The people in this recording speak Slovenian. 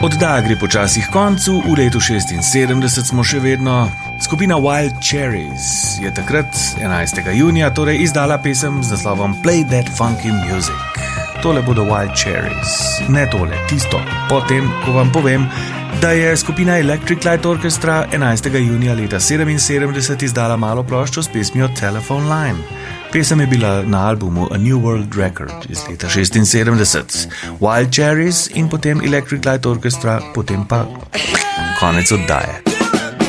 Oddaja gre počasi k koncu, v letu 76 smo še vedno. Skupina Wild Cherries je takrat 11. junija torej izdala pesem z naslovom Play That Funky Music. Tole bodo Wild Cherries, ne tole, tisto. Potem, ko vam povem, da je skupina Electric Light Orchestra 11. junija leta 77 izdala malo ploščo s pesmijo Telephone Line. Pesem je bila na albumu A New World Record iz leta 76. Wild Cherries in potem Electric Light Orchestra, potem pa konec oddaje.